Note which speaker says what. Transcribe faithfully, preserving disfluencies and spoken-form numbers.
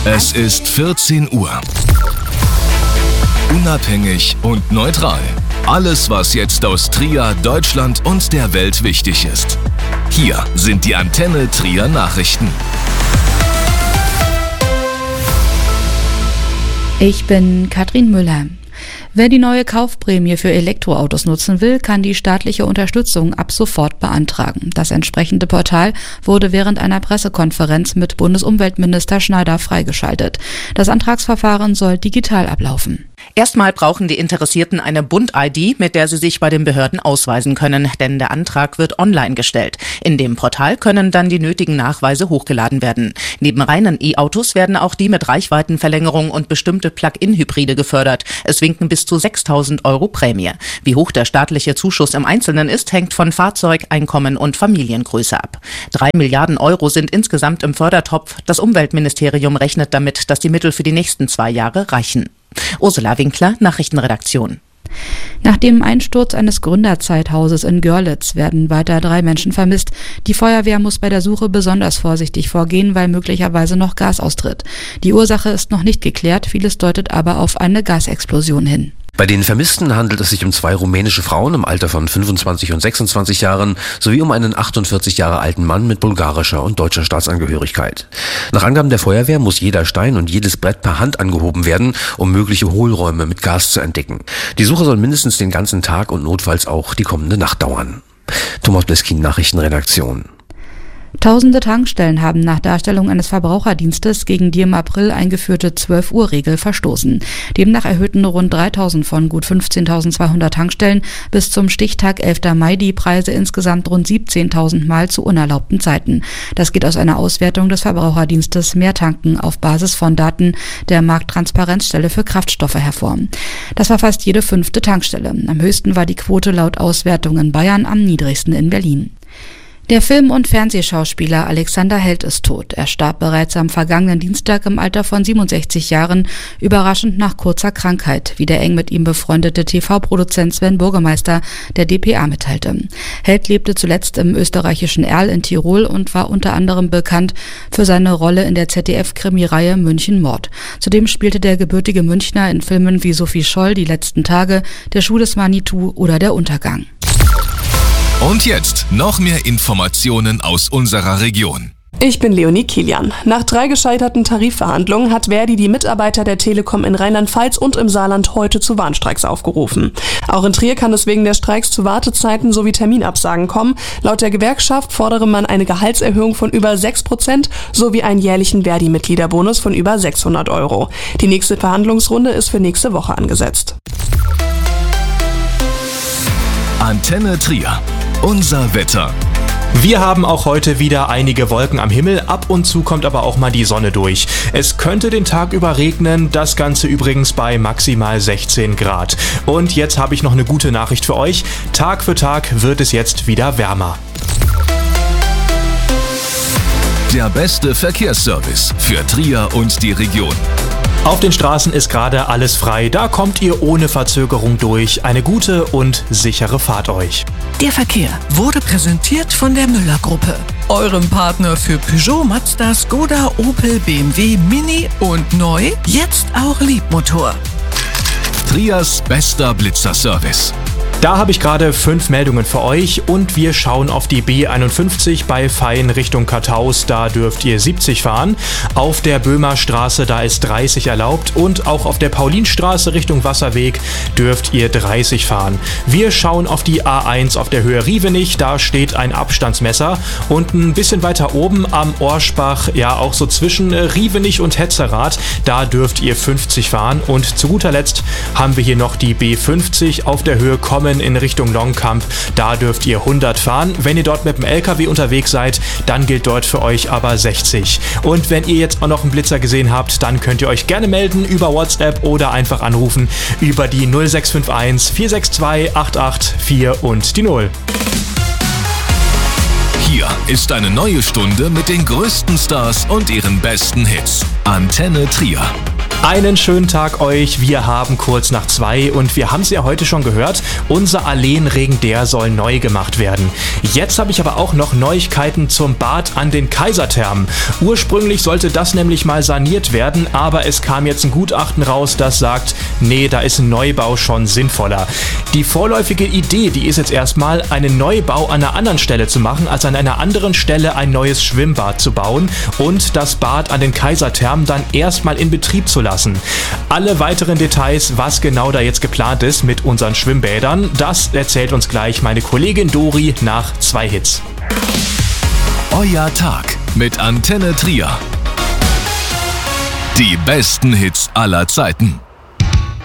Speaker 1: Es ist vierzehn Uhr. Unabhängig und neutral. Alles, was jetzt aus Trier, Deutschland und der Welt wichtig ist. Hier sind die Antenne Trier Nachrichten.
Speaker 2: Ich bin Katrin Müller. Wer die neue Kaufprämie für Elektroautos nutzen will, kann die staatliche Unterstützung ab sofort beantragen. Das entsprechende Portal wurde während einer Pressekonferenz mit Bundesumweltminister Schneider freigeschaltet. Das Antragsverfahren soll digital ablaufen.
Speaker 3: Erstmal brauchen die Interessierten eine Bund-I D, mit der sie sich bei den Behörden ausweisen können, denn der Antrag wird online gestellt. In dem Portal können dann die nötigen Nachweise hochgeladen werden. Neben reinen E-Autos werden auch die mit Reichweitenverlängerung und bestimmte Plug-in-Hybride gefördert. Es winken bis zu sechstausend Euro Prämie. Wie hoch der staatliche Zuschuss im Einzelnen ist, hängt von Fahrzeug, Einkommen und Familiengröße ab. Drei Milliarden Euro sind insgesamt im Fördertopf. Das Umweltministerium rechnet damit, dass die Mittel für die nächsten zwei Jahre reichen. Ursula Winkler, Nachrichtenredaktion.
Speaker 2: Nach dem Einsturz eines Gründerzeithauses in Görlitz werden weiter drei Menschen vermisst. Die Feuerwehr muss bei der Suche besonders vorsichtig vorgehen, weil möglicherweise noch Gas austritt. Die Ursache ist noch nicht geklärt, vieles deutet aber auf eine Gasexplosion hin.
Speaker 4: Bei den Vermissten handelt es sich um zwei rumänische Frauen im Alter von fünfundzwanzig und sechsundzwanzig Jahren sowie um einen achtundvierzig Jahre alten Mann mit bulgarischer und deutscher Staatsangehörigkeit. Nach Angaben der Feuerwehr muss jeder Stein und jedes Brett per Hand angehoben werden, um mögliche Hohlräume mit Gas zu entdecken. Die Suche soll mindestens den ganzen Tag und notfalls auch die kommende Nacht dauern. Thomas Bleskin, Nachrichtenredaktion.
Speaker 2: Tausende Tankstellen haben nach Darstellung eines Verbraucherdienstes gegen die im April eingeführte zwölf Uhr Regel verstoßen. Demnach erhöhten rund dreitausend von gut fünfzehntausendzweihundert Tankstellen bis zum Stichtag elfter Mai die Preise insgesamt rund siebzehntausend Mal zu unerlaubten Zeiten. Das geht aus einer Auswertung des Verbraucherdienstes Mehrtanken auf Basis von Daten der Markttransparenzstelle für Kraftstoffe hervor. Das war fast jede fünfte Tankstelle. Am höchsten war die Quote laut Auswertung in Bayern, am niedrigsten in Berlin. Der Film- und Fernsehschauspieler Alexander Held ist tot. Er starb bereits am vergangenen Dienstag im Alter von siebenundsechzig Jahren, überraschend nach kurzer Krankheit, wie der eng mit ihm befreundete T V-Produzent Sven Burgemeister der D P A mitteilte. Held lebte zuletzt im österreichischen Erl in Tirol und war unter anderem bekannt für seine Rolle in der Z D F-Krimireihe München Mord. Zudem spielte der gebürtige Münchner in Filmen wie Sophie Scholl, Die letzten Tage, Der Schuh des Manitou oder Der Untergang.
Speaker 1: Und jetzt noch mehr Informationen aus unserer Region.
Speaker 5: Ich bin Leonie Kilian. Nach drei gescheiterten Tarifverhandlungen hat Verdi die Mitarbeiter der Telekom in Rheinland-Pfalz und im Saarland heute zu Warnstreiks aufgerufen. Auch in Trier kann es wegen der Streiks zu Wartezeiten sowie Terminabsagen kommen. Laut der Gewerkschaft fordere man eine Gehaltserhöhung von über sechs Prozent sowie einen jährlichen Verdi-Mitgliederbonus von über sechshundert Euro. Die nächste Verhandlungsrunde ist für nächste Woche angesetzt.
Speaker 1: Antenne Trier. Unser Wetter.
Speaker 6: Wir haben auch heute wieder einige Wolken am Himmel, ab und zu kommt aber auch mal die Sonne durch. Es könnte den Tag über regnen, das Ganze übrigens bei maximal sechzehn Grad. Und jetzt habe ich noch eine gute Nachricht für euch. Tag für Tag wird es jetzt wieder wärmer.
Speaker 1: Der beste Verkehrsservice für Trier und die Region.
Speaker 6: Auf den Straßen ist gerade alles frei, da kommt ihr ohne Verzögerung durch. Eine gute und sichere Fahrt euch.
Speaker 7: Der Verkehr wurde präsentiert von der Müller-Gruppe, eurem Partner für Peugeot, Mazda, Skoda, Opel, B M W, Mini und neu, jetzt auch Liebmotor.
Speaker 1: Triers bester Blitzerservice.
Speaker 6: Da habe ich gerade fünf Meldungen für euch und wir schauen auf die B einundfünfzig bei Fein Richtung Kartaus, da dürft ihr siebzig fahren. Auf der Böhmerstraße, da ist dreißig erlaubt und auch auf der Paulinstraße Richtung Wasserweg dürft ihr dreißig fahren. Wir schauen auf die A eins auf der Höhe Rievenich, da steht ein Abstandsmesser und ein bisschen weiter oben am Orschbach, ja auch so zwischen Rievenich und Hetzerath, da dürft ihr fünfzig fahren und zu guter Letzt haben wir hier noch die B fünfzig auf der Höhe Kommen in Richtung Longkamp, da dürft ihr hundert fahren. Wenn ihr dort mit dem L K W unterwegs seid, dann gilt dort für euch aber sechzig. Und wenn ihr jetzt auch noch einen Blitzer gesehen habt, dann könnt ihr euch gerne melden über WhatsApp oder einfach anrufen über die null sechs fünf eins vier sechs zwei acht acht vier und die null.
Speaker 1: Hier ist eine neue Stunde mit den größten Stars und ihren besten Hits. Antenne Trier.
Speaker 6: Einen schönen Tag euch. Wir haben kurz nach zwei und wir haben es ja heute schon gehört, unser Alleenregen, der soll neu gemacht werden. Jetzt habe ich aber auch noch Neuigkeiten zum Bad an den Kaiserthermen. Ursprünglich sollte das nämlich mal saniert werden, aber es kam jetzt ein Gutachten raus, das sagt, nee, da ist ein Neubau schon sinnvoller. Die vorläufige Idee, die ist jetzt erstmal, einen Neubau an einer anderen Stelle zu machen, also an einer anderen Stelle ein neues Schwimmbad zu bauen und das Bad an den Kaiserthermen dann erstmal in Betrieb zu lassen. Alle weiteren Details, was genau da jetzt geplant ist mit unseren Schwimmbädern, das erzählt uns gleich meine Kollegin Dori nach zwei Hits.
Speaker 1: Euer Tag mit Antenne Trier. Die besten Hits aller Zeiten.